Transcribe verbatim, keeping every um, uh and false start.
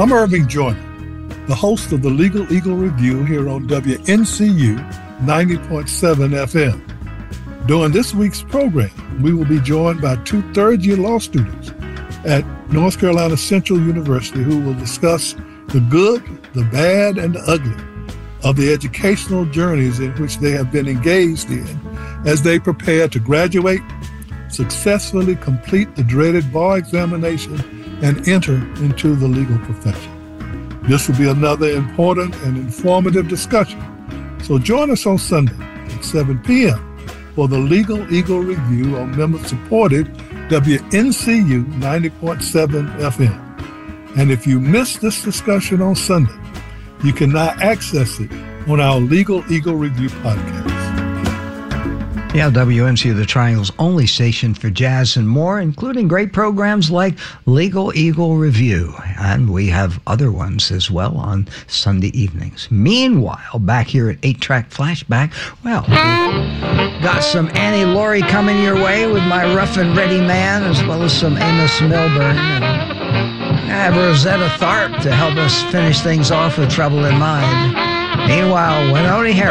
I'm Irving Joyner, the host of the Legal Eagle Review here on W N C U ninety point seven F M. During this week's program, we will be joined by two third-year law students at North Carolina Central University who will discuss the good, the bad, and the ugly of the educational journeys in which they have been engaged in as they prepare to graduate, successfully complete the dreaded bar examination, and enter into the legal profession. This will be another important and informative discussion. So join us on Sunday at seven p.m. for the Legal Eagle Review on member-supported W N C U ninety point seven F M. And if you miss this discussion on Sunday, you can now access it on our Legal Eagle Review podcast. Yeah, W N C U, the Triangle's only station for jazz and more, including great programs like Legal Eagle Review. And we have other ones as well on Sunday evenings. Meanwhile, back here at eight track Flashback, well, we've got some Annie Laurie coming your way with My Rough and Ready Man, as well as some Amos Milburn. And I have Rosetta Tharpe to help us finish things off with Trouble in Mind. Meanwhile, Wynonie Harris